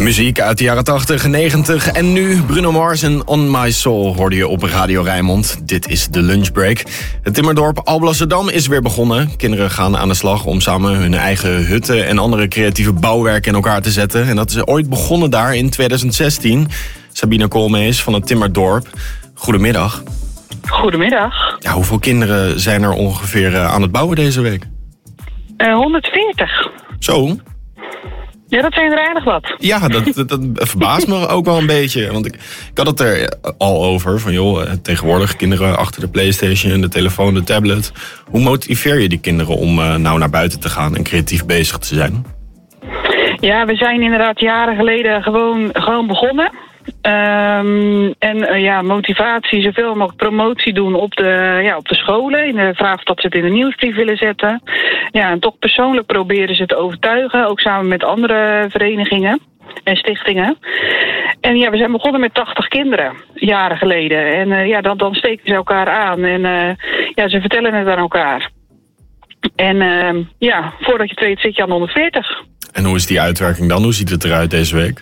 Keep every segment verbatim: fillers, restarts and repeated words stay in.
Muziek uit de jaren tachtig, negentig en nu Bruno Mars en On My Soul hoorde je op Radio Rijnmond. Dit is de lunchbreak. Het timmerdorp Alblasserdam is weer begonnen. Kinderen gaan aan de slag om samen hun eigen hutten en andere creatieve bouwwerken in elkaar te zetten. En dat is ooit begonnen daar in tweeduizend zestien. Sabine Koolmees van het timmerdorp. Goedemiddag. Goedemiddag. Ja, hoeveel kinderen zijn er ongeveer aan het bouwen deze week? Uh, honderdveertig. Zo? Ja, dat zijn er aardig wat. Ja, dat, dat, dat verbaast me ook wel een beetje. Want ik, ik had het er al over. Van joh, tegenwoordig kinderen achter de PlayStation, de telefoon, de tablet. Hoe motiveer je die kinderen om uh, nou naar buiten te gaan en creatief bezig te zijn? Ja, we zijn inderdaad jaren geleden gewoon, gewoon begonnen. Um, en uh, ja, motivatie, zoveel mogelijk promotie doen op de, ja, op de scholen. In de vraag of dat ze het in de nieuwsbrief willen zetten. Ja, en toch persoonlijk proberen ze te overtuigen. Ook samen met andere verenigingen en stichtingen. En ja, we zijn begonnen met tachtig kinderen, jaren geleden. En uh, ja, dan, dan steken ze elkaar aan en uh, ja, ze vertellen het aan elkaar. En uh, ja, voordat je het weet zit je aan honderdveertig. En hoe is die uitwerking dan? Hoe ziet het eruit deze week?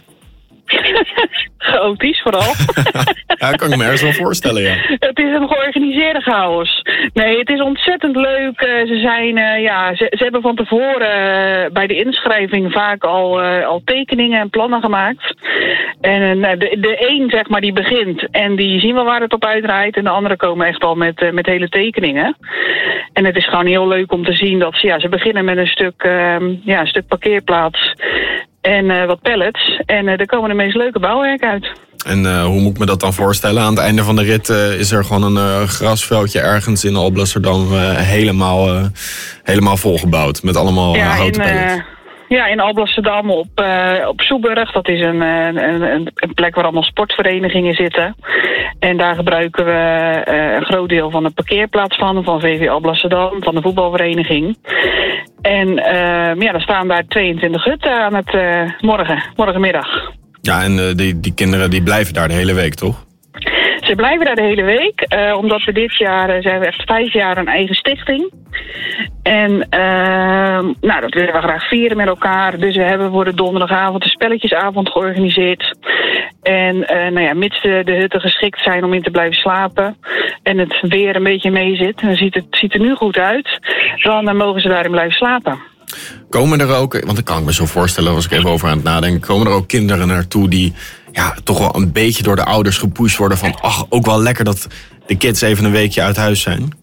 Chaotisch vooral. Ja, kan ik me ergens wel voorstellen, ja. Het is een georganiseerde chaos. Nee, het is ontzettend leuk. Uh, ze, zijn, uh, ja, ze, ze hebben van tevoren uh, bij de inschrijving vaak al, uh, al tekeningen en plannen gemaakt. En uh, de, de een, zeg maar, die begint en die zien we waar het op uitdraait. En de anderen komen echt al met, uh, met hele tekeningen. En het is gewoon heel leuk om te zien dat ze, ja, ze beginnen met een stuk, uh, ja, een stuk parkeerplaats. En uh, wat pallets. En uh, er komen de meest leuke bouwwerken uit. En uh, hoe moet ik me dat dan voorstellen? Aan het einde van de rit uh, is er gewoon een uh, grasveldje ergens in Alblasserdam uh, helemaal, uh, helemaal volgebouwd. Met allemaal ja, uh, houten in, pallets. Uh, ja, in Alblasserdam op, uh, op Soeburg. Dat is een, een, een, een plek waar allemaal sportverenigingen zitten. En daar gebruiken we uh, een groot deel van de parkeerplaats van. Van V V Alblasserdam, van de voetbalvereniging. En uh, ja, dan staan daar tweeëntwintig hutten aan het uh, morgen, morgenmiddag. Ja, en uh, die, die kinderen die blijven daar de hele week, toch? Ze blijven daar de hele week, uh, omdat we dit jaar uh, zijn we echt vijf jaar een eigen stichting. En uh, nou, dat willen we graag vieren met elkaar. Dus we hebben voor de donderdagavond een spelletjesavond georganiseerd. En uh, nou ja, mits de, de hutten geschikt zijn om in te blijven slapen en het weer een beetje mee zit, en ziet het ziet er nu goed uit, dan uh, mogen ze daarin blijven slapen. Komen er ook, want ik kan me zo voorstellen, als ik even over aan het nadenken, komen er ook kinderen naartoe die ja, toch wel een beetje door de ouders gepusht worden van, ach, ook wel lekker dat de kids even een weekje uit huis zijn?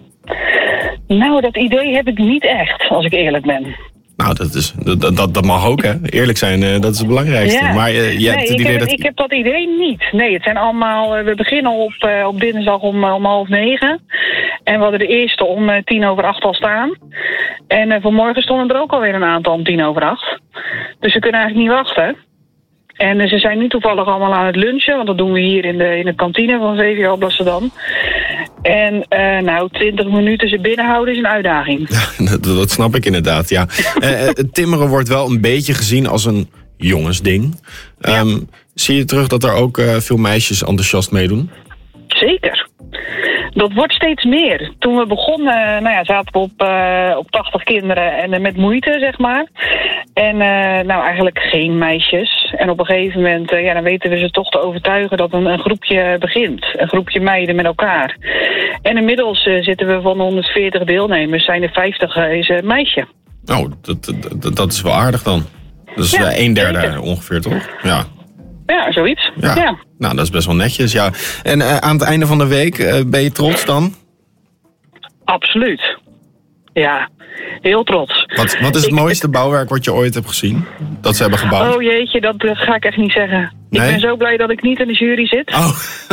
Nou, dat idee heb ik niet echt, als ik eerlijk ben. Nou, dat, is, dat, dat, dat mag ook, hè. Eerlijk zijn, uh, dat is het belangrijkste. Ja. Maar uh, je nee, hebt het ik, idee heb, dat... ik heb dat idee niet. Nee, het zijn allemaal... Uh, we beginnen op, uh, op dinsdag om, uh, om half negen. En we hadden de eerste om uh, tien over acht al staan. En uh, vanmorgen stonden er ook alweer een aantal om tien over acht. Dus we kunnen eigenlijk niet wachten. En uh, ze zijn nu toevallig allemaal aan het lunchen. Want dat doen we hier in de, in de kantine van V V Alblasserdam. En uh, nou, twintig minuten ze binnenhouden is een uitdaging. Ja, dat, dat snap ik inderdaad, ja. uh, het timmeren wordt wel een beetje gezien als een jongensding. Ja. Um, zie je terug dat er ook uh, veel meisjes enthousiast meedoen? Zeker. Dat wordt steeds meer. Toen we begonnen, nou ja, zaten we op, uh, op tachtig kinderen en uh, met moeite, zeg maar. En uh, nou, eigenlijk geen meisjes. En op een gegeven moment, uh, ja, dan weten we ze toch te overtuigen dat een, een groepje begint. Een groepje meiden met elkaar. En inmiddels uh, zitten we van honderdveertig deelnemers, zijn er vijftig uh, is een meisje. Nou, dat, dat, dat is wel aardig dan. Dat is ja, uh, een derde zeker. Ongeveer, toch? Ja. Ja, zoiets. Ja. Ja. Nou, dat is best wel netjes, ja. En uh, aan het einde van de week, uh, ben je trots dan? Absoluut. Ja, heel trots. Wat, wat is het ik, mooiste bouwwerk wat je ooit hebt gezien? Dat ze hebben gebouwd? Oh jeetje, dat uh, ga ik echt niet zeggen. Nee? Ik ben zo blij dat ik niet in de jury zit. Oh,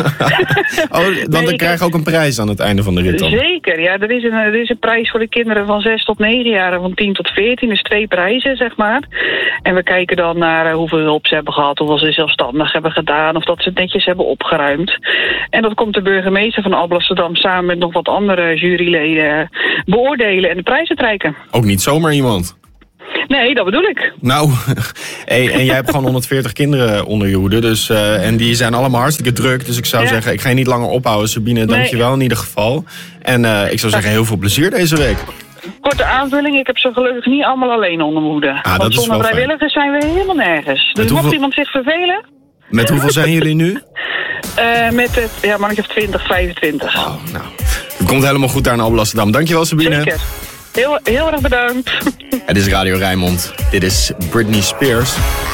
oh want nee, dan krijg je ook een prijs aan het einde van de rit dan. Zeker, ja. Er is, een, er is een prijs voor de kinderen van zes tot negen jaar en van tien tot veertien. Dus twee prijzen, zeg maar. En we kijken dan naar uh, hoeveel hulp ze hebben gehad, hoeveel ze zelfstandig hebben gedaan, of dat ze het netjes hebben opgeruimd. En dat komt de burgemeester van Alblasserdam samen met nog wat andere juryleden beoordelen en de prijzen treiken. Ook niet zomaar iemand? Nee, dat bedoel ik. Nou, hey, en jij hebt gewoon honderdveertig kinderen onder je hoede. Dus, uh, en die zijn allemaal hartstikke druk. Dus ik zou ja. zeggen, ik ga je niet langer ophouden. Sabine, dank je wel in ieder geval. En uh, ik zou zeggen, heel veel plezier deze week. korte aanvulling. Ik heb ze gelukkig niet allemaal alleen onder mijn hoede. Ah, Want zonder vrijwilligers zijn we helemaal nergens. Dus hoeveel... mocht iemand zich vervelen... Met hoeveel zijn jullie nu? Uh, met het, ja, mannetje of twintig, vijfentwintig. Oh, nou. Het komt helemaal goed daar in Alblasserdam. Dankjewel, Sabine. Zeker. Heel, heel erg bedankt. Het is Radio Rijnmond. Dit is Britney Spears.